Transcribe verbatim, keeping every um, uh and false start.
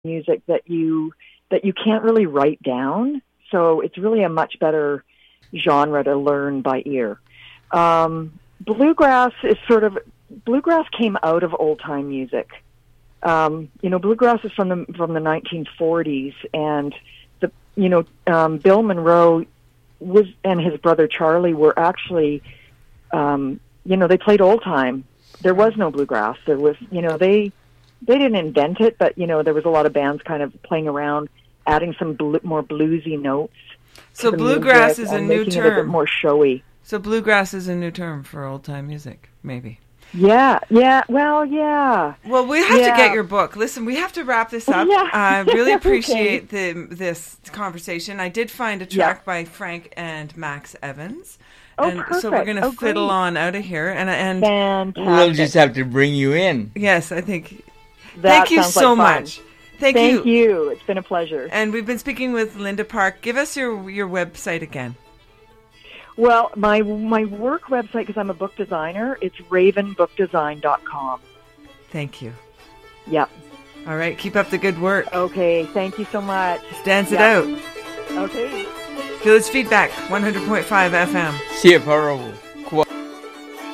music that you that you can't really write down. So it's really a much better genre to learn by ear. Um, bluegrass is sort of bluegrass came out of old time music. Um, you know, bluegrass is from the from the nineteen forties, and the you know um, Bill Monroe was and his brother Charlie were actually um, you know they played old time. There was no bluegrass. There was you know they they didn't invent it, but you know there was a lot of bands kind of playing around, adding some bl- more bluesy notes. So bluegrass is a new term. term. It a bit more showy. So bluegrass is a new term for old time music, maybe. Yeah, yeah, well, yeah. Well, we have yeah. to get your book. Listen, we have to wrap this up. Yeah. I really appreciate okay. the this conversation. I did find a track yeah. by Frank and Max Evans. Oh, and perfect. So we're going to oh, fiddle great. on out of here. And, and Fantastic. We'll just have to bring you in. Yes, I think. That thank you sounds so like much. Thank, thank you. you. It's been a pleasure. And we've been speaking with Linda Park. Give us your, your website again. Well, my my work website, because I'm a book designer, it's raven book design dot com. Thank you. Yep. All right, keep up the good work. Okay, thank you so much. Let's dance yep. it out. Okay. Village Feedback, one hundred point five F M. See you, Parole.